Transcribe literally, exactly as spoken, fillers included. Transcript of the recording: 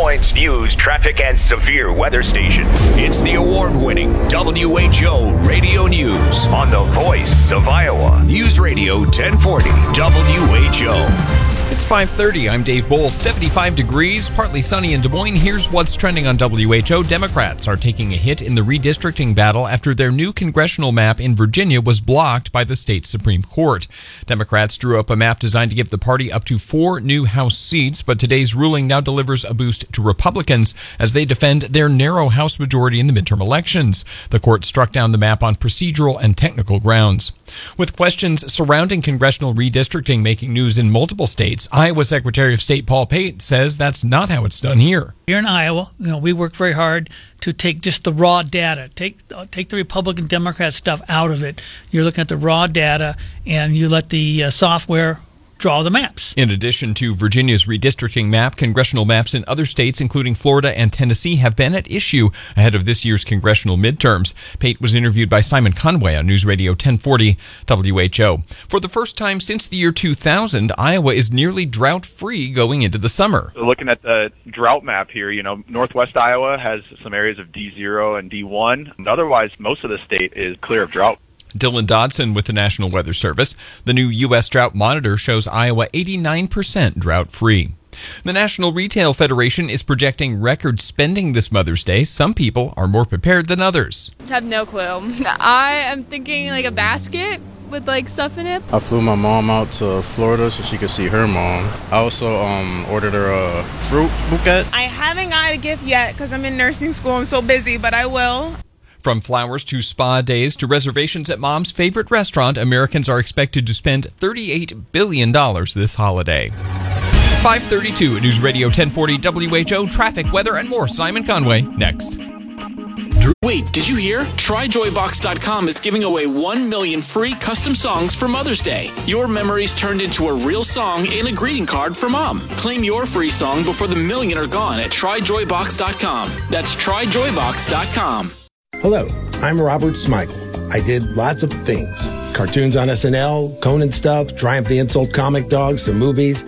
Moines News, traffic, and severe weather station. It's the award-winning W H O Radio News on the Voice of Iowa. News Radio ten forty W H O. It's five thirty. I'm Dave Bowles. seventy-five degrees, partly sunny in Des Moines. Here's what's trending on W H O. Democrats are taking a hit in the redistricting battle after their new congressional map in Virginia was blocked by the state Supreme Court. Democrats drew up a map designed to give the party up to four new House seats, but today's ruling now delivers a boost to Republicans as they defend their narrow House majority in the midterm elections. The court struck down the map on procedural and technical grounds. With questions surrounding congressional redistricting making news in multiple states, Iowa Secretary of State Paul Pate says that's not how it's done here. Here in Iowa, you know, we work very hard to take just the raw data, take uh, take the Republican Democrat stuff out of it. You're looking at the raw data, and you let the uh, software draw the maps. In addition to Virginia's redistricting map, congressional maps in other states, including Florida and Tennessee, have been at issue ahead of this year's congressional midterms. Pate was interviewed by Simon Conway on News Radio ten forty W H O. For the first time since the year two thousand, Iowa is nearly drought-free going into the summer. So looking at the drought map here, you know, northwest Iowa has some areas of D zero and D one. Otherwise, most of the state is clear of drought. Dylan Dodson with the National Weather Service. The new U S Drought Monitor shows Iowa eighty-nine percent drought-free. The National Retail Federation is projecting record spending this Mother's Day. Some people are more prepared than others. I have no clue. I am thinking like a basket with like stuff in it. I flew my mom out to Florida so she could see her mom. I also um, ordered her a fruit bouquet. I haven't got a gift yet because I'm in nursing school. I'm so busy, but I will. From flowers to spa days to reservations at Mom's favorite restaurant, Americans are expected to spend thirty-eight billion dollars this holiday. five thirty-two at News Radio ten forty W H O, traffic, weather, and more. Simon Conway, next. Wait, did you hear? Try Joy Box dot com is giving away one million free custom songs for Mother's Day. Your memories turned into a real song and a greeting card for Mom. Claim your free song before the million are gone at Try Joy Box dot com. That's Try Joy Box dot com. Hello, I'm Robert Smigel. I did lots of things. Cartoons on S N L, Conan stuff, Triumph the Insult comic dogs, some movies.